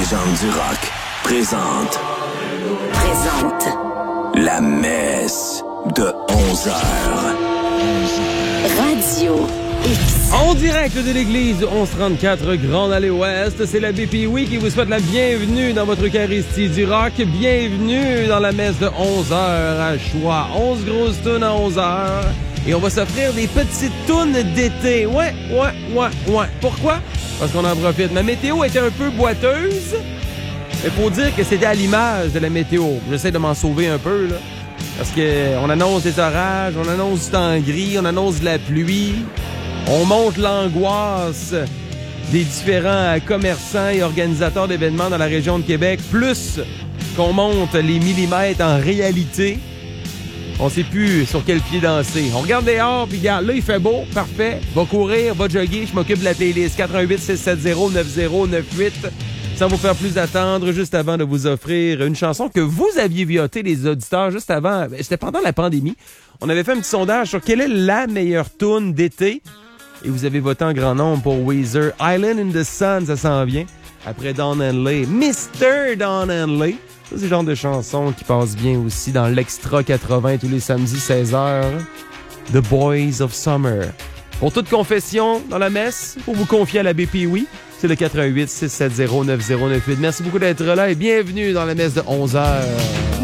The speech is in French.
légendes du rock présente la messe de 11 heures. Radio X. En direct de l'église 1134 Grande Allée Ouest, c'est la BPI qui vous souhaite la bienvenue dans votre Eucharistie du rock. Bienvenue dans la messe de 11 heures à choix. 11 grosses tunes à 11 heures. Et on va s'offrir des petites tunes d'été. Ouais. Pourquoi? Parce qu'on en profite. Ma météo était un peu boiteuse. Il faut dire que c'était à l'image de la météo. J'essaie de m'en sauver un peu, là. Parce que on annonce des orages, on annonce du temps gris, on annonce de la pluie. On monte l'angoisse des différents commerçants et organisateurs d'événements dans la région de Québec. Plus qu'on monte les millimètres en réalité, on sait plus sur quel pied danser. On regarde dehors, puis regarde, là, il fait beau, parfait. Va courir, va jogger, je m'occupe de la playlist. 88-670-9098. Sans vous faire plus attendre, juste avant de vous offrir une chanson que vous aviez votée, les auditeurs, juste avant. C'était pendant la pandémie. On avait fait un petit sondage sur quelle est la meilleure tune d'été. Et vous avez voté en grand nombre pour Weezer. Island in the Sun, ça s'en vient. Après Don Henley. Mr. Don Henley. Ça, c'est le genre de chanson qui passe bien aussi dans l'Extra 80 tous les samedis 16h. The Boys of Summer. Pour toute confession dans la messe, pour vous confier à la BPI, c'est le 88-670-9098. Merci beaucoup d'être là et bienvenue dans la messe de 11h.